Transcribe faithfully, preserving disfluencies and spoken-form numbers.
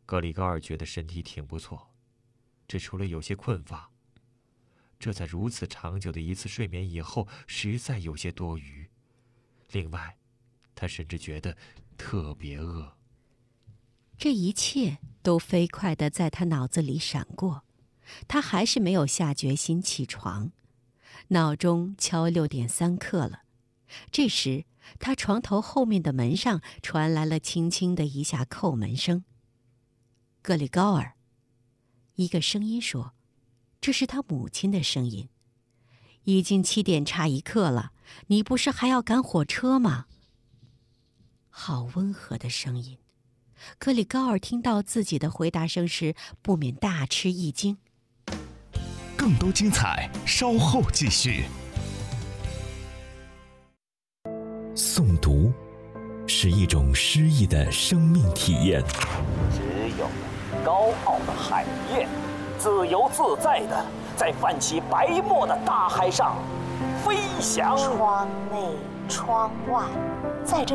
格里高尔觉得身体挺不错，只除了有些困乏。这在如此长久的一次睡眠以后，实在有些多余。另外，他甚至觉得特别饿。 这一切都飞快地在他脑子里闪过，他还是没有下决心起床。闹钟敲六点三刻了。这时，他床头后面的门上传来了轻轻的一下叩门声。格里高尔，一个声音说，这是他母亲的声音。已经七点差一刻了，你不是还要赶火车吗？好温和的声音。格里高尔听到自己的回答声时，不免大吃一惊。 更多精彩，稍后继续。诵读是一种诗意的生命体验。 只有高傲的海燕，自由自在地在泛起白沫的大海上飞翔。 窗内窗外，在这